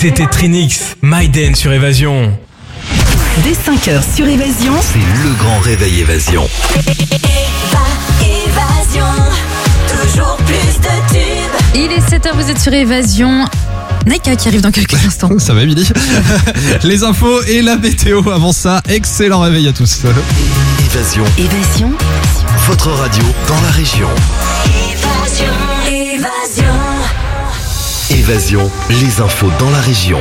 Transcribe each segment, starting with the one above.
C'était Trinix, Maiden sur Évasion. Dès 5h sur Évasion, c'est le grand réveil Évasion. Évasion, toujours plus de tubes. Il est 7h, vous êtes sur Évasion. Naika qui arrive dans quelques instants. Ça va, Émilie. Les infos et la météo avant ça. Excellent réveil à tous. Évasion, votre radio dans la région. Évasion, les infos dans la région.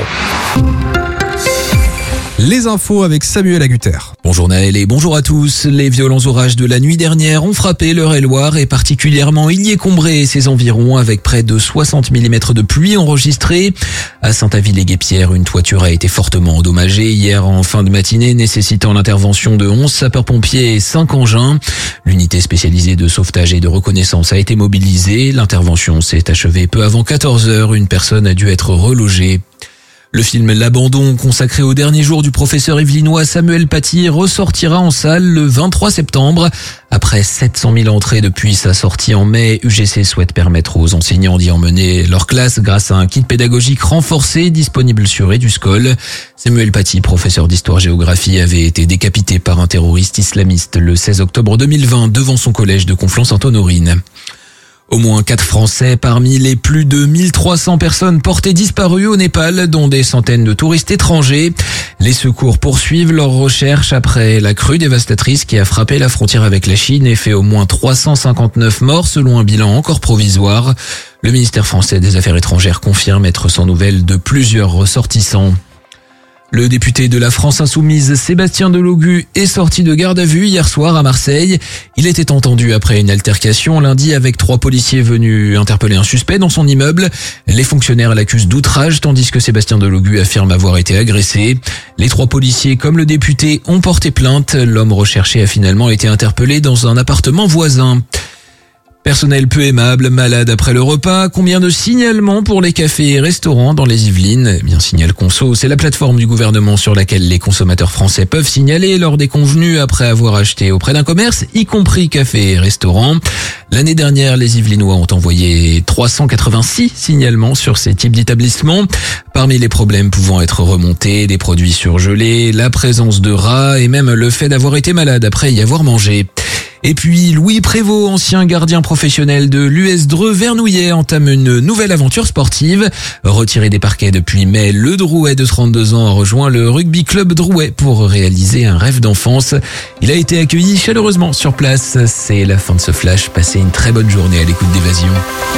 Les infos avec Samuel Agutter. Bonjour Naël et bonjour à tous. Les violents orages de la nuit dernière ont frappé l'Eure-et-Loir et particulièrement Illier-Combré et ses environs avec près de 60 mm de pluie enregistrés. À Saint-Aville-les-Guêpières, une toiture a été fortement endommagée hier en fin de matinée, nécessitant l'intervention de 11 sapeurs-pompiers et 5 engins. L'unité spécialisée de sauvetage et de reconnaissance a été mobilisée. L'intervention s'est achevée peu avant 14h. Une personne a dû être relogée. Le film L'Abandon, consacré au dernier jour du professeur yvelinois Samuel Paty, ressortira en salle le 23 septembre. Après 700 000 entrées depuis sa sortie en mai, UGC souhaite permettre aux enseignants d'y emmener leur classe grâce à un kit pédagogique renforcé disponible sur Eduscol. Samuel Paty, professeur d'histoire-géographie, avait été décapité par un terroriste islamiste le 16 octobre 2020 devant son collège de Conflans-Sainte-Honorine. Au moins 4 Français parmi les plus de 1300 personnes portées disparues au Népal, dont des centaines de touristes étrangers. Les secours poursuivent leurs recherches après la crue dévastatrice qui a frappé la frontière avec la Chine et fait au moins 359 morts selon un bilan encore provisoire. Le ministère français des Affaires étrangères confirme être sans nouvelles de plusieurs ressortissants. Le député de la France Insoumise, Sébastien Delogu, est sorti de garde à vue hier soir à Marseille. Il était entendu après une altercation lundi avec 3 policiers venus interpeller un suspect dans son immeuble. Les fonctionnaires l'accusent d'outrage tandis que Sébastien Delogu affirme avoir été agressé. Les 3 policiers, comme le député, ont porté plainte. L'homme recherché a finalement été interpellé dans un appartement voisin. Personnel peu aimable, malade après le repas, combien de signalements pour les cafés et restaurants dans les Yvelines ? Bien, Signal Conso, c'est la plateforme du gouvernement sur laquelle les consommateurs français peuvent signaler lors des convenus après avoir acheté auprès d'un commerce, y compris cafés et restaurants. L'année dernière, les Yvelinois ont envoyé 386 signalements sur ces types d'établissements. Parmi les problèmes pouvant être remontés, des produits surgelés, la présence de rats et même le fait d'avoir été malade après y avoir mangé. Et puis, Louis Prévost, ancien gardien professionnel de l'US Dreux Vernouillet, entame une nouvelle aventure sportive. Retiré des parquets depuis mai, le Drouais de 32 ans a rejoint le rugby club Drouais pour réaliser un rêve d'enfance. Il a été accueilli chaleureusement sur place. C'est la fin de ce flash. Passez une très bonne journée à l'écoute d'Évasion.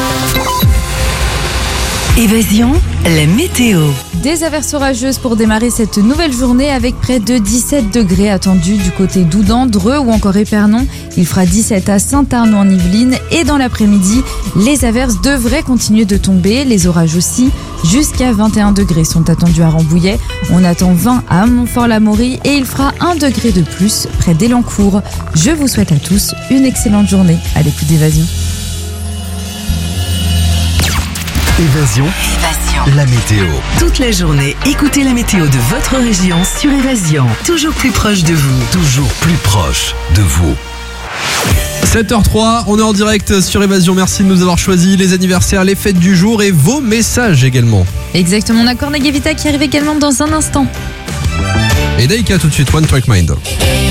Évasion, la météo. Des averses orageuses pour démarrer cette nouvelle journée avec près de 17 degrés attendus du côté d'Oudan, Dreux ou encore Épernon. Il fera 17 à Saint-Arnaud en Yvelines et dans l'après-midi, les averses devraient continuer de tomber, les orages aussi. Jusqu'à 21 degrés sont attendus à Rambouillet. On attend 20 à Montfort-l'Amaury et il fera 1 degré de plus près d'Elancourt. Je vous souhaite à tous une excellente journée à l'écoute d'Évasion. Évasion, la météo. Toute la journée, écoutez la météo de votre région sur Évasion. Toujours plus proche de vous. Toujours plus proche de vous. 7h03, on est en direct sur Évasion. Merci de nous avoir choisi les anniversaires, les fêtes du jour et vos messages également. Exactement, on a Cornegavita qui arrive également dans un instant. Et Daika tout de suite, One Track Mind.